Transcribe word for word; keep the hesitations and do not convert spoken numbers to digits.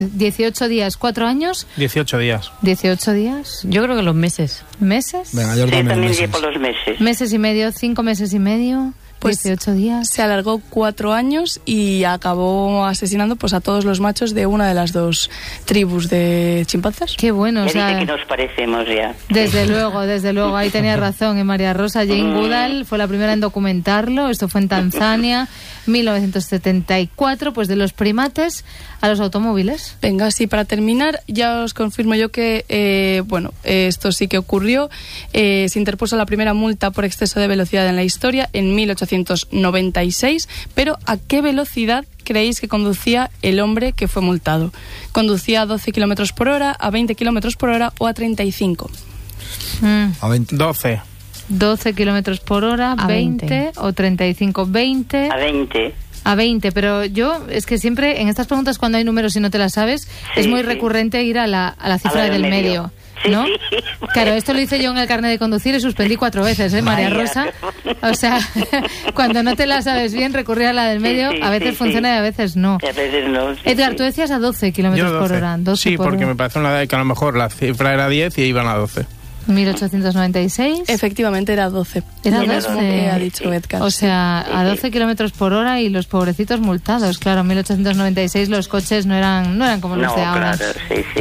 dieciocho días, ¿cuatro años? dieciocho días. dieciocho días. Yo creo que los meses. ¿Meses? Venga, yo Sí, también también meses. llevo los meses. Meses y medio, cinco meses y medio, Pues dieciocho días. se alargó cuatro años y acabó asesinando pues a todos los machos de una de las dos tribus de chimpancés. Qué bueno, o Ya sea, dice que nos parecemos ya. desde luego, desde luego, ahí tenía razón, ¿eh, María Rosa? Jane Mm. Goodall fue la primera en documentarlo, esto fue en Tanzania, mil novecientos setenta y cuatro, pues de los primates a los automóviles. Venga, sí, para terminar, ya os confirmo yo que, eh, bueno, eh, esto sí que ocurrió. Eh, se interpuso la primera multa por exceso de velocidad en la historia en mil ochocientos noventa y seis, pero ¿a qué velocidad creéis que conducía el hombre que fue multado? ¿Conducía a doce kilómetros por hora, a veinte kilómetros por hora o a treinta y cinco? Mm. A veinte. doce. doce kilómetros por hora, A veinte, veinte. o treinta y cinco, veinte. A veinte. A veinte, pero yo es que siempre en estas preguntas cuando hay números y no te las sabes, Sí, es muy sí. recurrente ir a la, a la cifra A la del del medio, medio. Sí, ¿no? sí. Claro, esto lo hice yo en el carnet de conducir y suspendí cuatro veces, ¿eh, María Vaya. Rosa? O sea, cuando no te la sabes bien, recurrir a la del Sí, medio, sí, a veces sí, funciona sí. y a veces no. Y a veces no. sí, Edgar, sí. tú decías a doce kilómetros Yo por doce. hora. doce Sí, por porque hora. me parece una edad que a lo mejor la cifra era diez y iban a doce. mil ochocientos noventa y seis. Efectivamente era doce. Era Lo mismo doce. que ha dicho Edgar. O sea, a doce kilómetros por hora y los pobrecitos multados. Claro, en mil ochocientos noventa y seis los coches no eran, no eran como los No, de ahora. claro, sí, sí.